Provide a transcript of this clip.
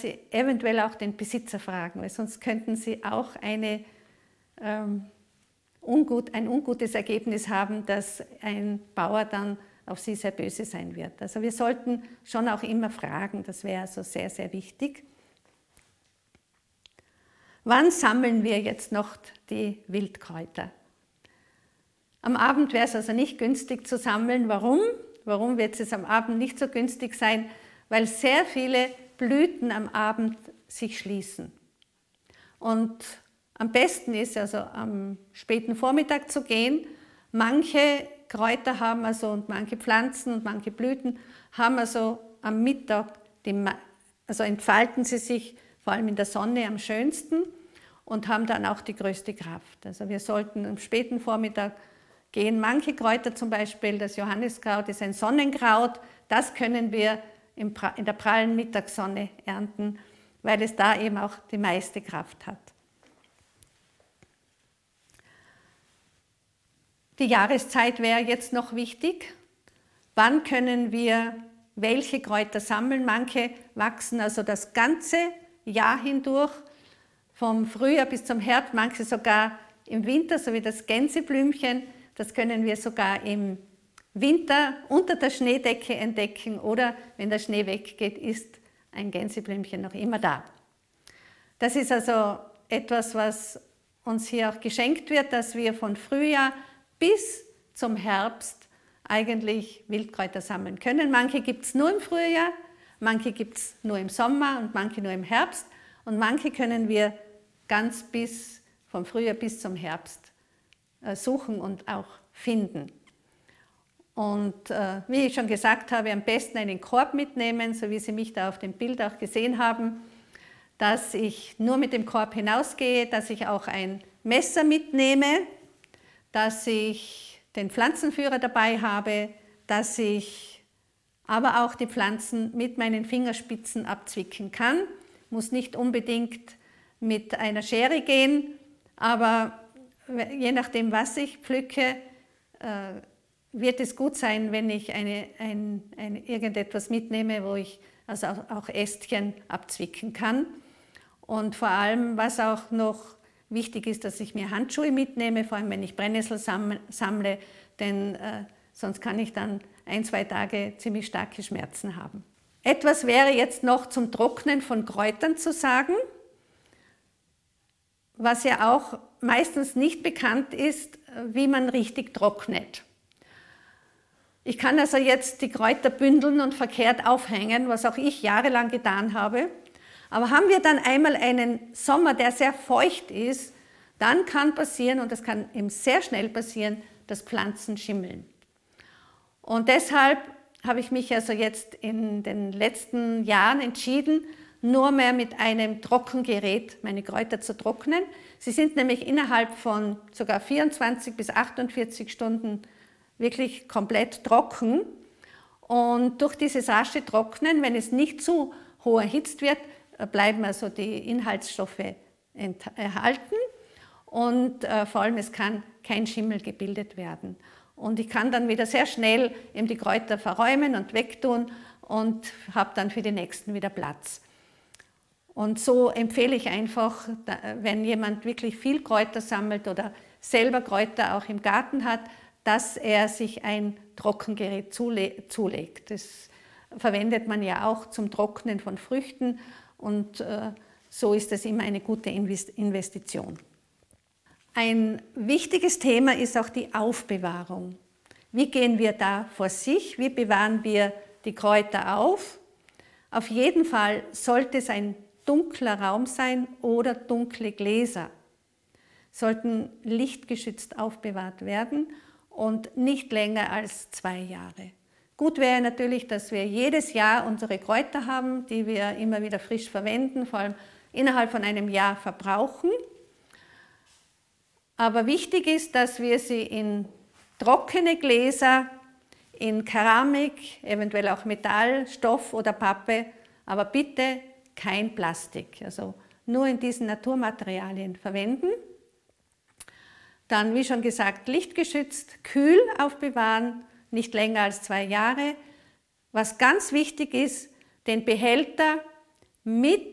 Sie eventuell auch den Besitzer fragen, weil sonst könnten Sie auch ein ungutes Ergebnis haben, dass ein Bauer dann auf Sie sehr böse sein wird. Also wir sollten schon auch immer fragen, das wäre also sehr, sehr wichtig. Wann sammeln wir jetzt noch die Wildkräuter? Am Abend wäre es also nicht günstig zu sammeln. Warum? Warum wird es am Abend nicht so günstig sein? Weil sehr viele Blüten am Abend sich schließen. Und am besten ist also am späten Vormittag zu gehen. Manche Kräuter haben also und manche Pflanzen und manche Blüten haben also am Mittag, also entfalten sie sich vor allem in der Sonne am schönsten und haben dann auch die größte Kraft. Also wir sollten am späten Vormittag gehen. Manche Kräuter, zum Beispiel das Johanniskraut, ist ein Sonnenkraut. Das können wir in der prallen Mittagssonne ernten, weil es da eben auch die meiste Kraft hat. Die Jahreszeit wäre jetzt noch wichtig. Wann können wir welche Kräuter sammeln? Manche wachsen also das ganze Jahr hindurch, vom Frühjahr bis zum Herbst, manche sogar im Winter, so wie das Gänseblümchen. Das können wir sogar im Winter unter der Schneedecke entdecken oder wenn der Schnee weggeht, ist ein Gänseblümchen noch immer da. Das ist also etwas, was uns hier auch geschenkt wird, dass wir von Frühjahr bis zum Herbst eigentlich Wildkräuter sammeln können. Manche gibt es nur im Frühjahr, manche gibt es nur im Sommer und manche nur im Herbst und manche können wir ganz vom Frühjahr bis zum Herbst suchen und auch finden. Und wie ich schon gesagt habe, am besten einen Korb mitnehmen, so wie Sie mich da auf dem Bild auch gesehen haben, dass ich nur mit dem Korb hinausgehe, dass ich auch ein Messer mitnehme, dass ich den Pflanzenführer dabei habe, dass ich aber auch die Pflanzen mit meinen Fingerspitzen abzwicken kann. Muss nicht unbedingt mit einer Schere gehen, aber je nachdem, was ich pflücke, wird es gut sein, wenn ich irgendetwas mitnehme, wo ich also auch Ästchen abzwicken kann. Und vor allem, was auch noch wichtig ist, dass ich mir Handschuhe mitnehme, vor allem wenn ich Brennnessel sammle, denn sonst kann ich dann 1-2 Tage ziemlich starke Schmerzen haben. Etwas wäre jetzt noch zum Trocknen von Kräutern zu sagen, was ja auch meistens nicht bekannt ist, wie man richtig trocknet. Ich kann also jetzt die Kräuter bündeln und verkehrt aufhängen, was auch ich jahrelang getan habe. Aber haben wir dann einmal einen Sommer, der sehr feucht ist, dann kann passieren, und das kann eben sehr schnell passieren, dass Pflanzen schimmeln. Und deshalb habe ich mich also jetzt in den letzten Jahren entschieden, nur mehr mit einem Trockengerät meine Kräuter zu trocknen. Sie sind nämlich innerhalb von sogar 24 bis 48 Stunden wirklich komplett trocken. Und durch dieses rasche Trocknen, wenn es nicht zu hoch erhitzt wird, bleiben also die Inhaltsstoffe erhalten und vor allem es kann kein Schimmel gebildet werden. Und ich kann dann wieder sehr schnell eben die Kräuter verräumen und wegtun und habe dann für die nächsten wieder Platz. Und so empfehle ich einfach, wenn jemand wirklich viel Kräuter sammelt oder selber Kräuter auch im Garten hat, dass er sich ein Trockengerät zulegt. Das verwendet man ja auch zum Trocknen von Früchten und so ist das immer eine gute Investition. Ein wichtiges Thema ist auch die Aufbewahrung. Wie gehen wir da vor sich? Wie bewahren wir die Kräuter auf? Auf jeden Fall sollte es ein dunkler Raum sein oder dunkle Gläser. Sollten lichtgeschützt aufbewahrt werden und nicht länger als 2 Jahre. Gut wäre natürlich, dass wir jedes Jahr unsere Kräuter haben, die wir immer wieder frisch verwenden, vor allem innerhalb von einem Jahr verbrauchen. Aber wichtig ist, dass wir sie in trockene Gläser, in Keramik, eventuell auch Metall, Stoff oder Pappe, aber bitte kein Plastik, also nur in diesen Naturmaterialien verwenden. Dann, wie schon gesagt, lichtgeschützt, kühl aufbewahren, nicht länger als 2 Jahre. Was ganz wichtig ist, den Behälter mit